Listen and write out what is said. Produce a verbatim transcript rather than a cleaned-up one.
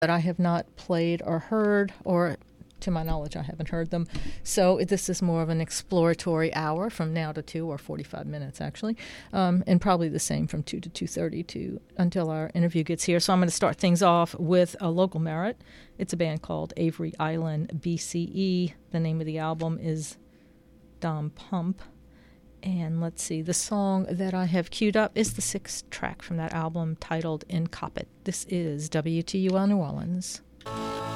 that I have not played or heard, or to my knowledge, I haven't heard them. So this is more of an exploratory hour from now to two, or forty-five minutes actually, um, and probably the same from two to two thirty to until our interview gets here. So I'm going to start things off with a local merit. It's a band called Avery Island B C E. The name of the album is Dom Pump. And let's see, the song that I have queued up is the sixth track from that album titled In Coppet. This is W T U L New Orleans.